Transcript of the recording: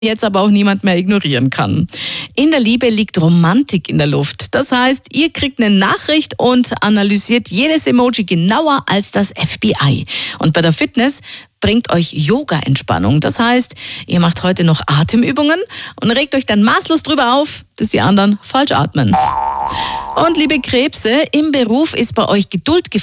jetzt aber auch niemand mehr ignorieren kann. In der Liebe liegt Romantik in der Luft. Das heißt, ihr kriegt eine Nachricht und analysiert jedes Emoji genauer als das FBI. Und bei der Fitness bringt euch Yoga-Entspannung. Das heißt, ihr macht heute noch Atemübungen und regt euch dann maßlos drüber auf, dass die anderen falsch atmen. Und liebe Krebse, im Beruf ist bei euch Geduld gefragt.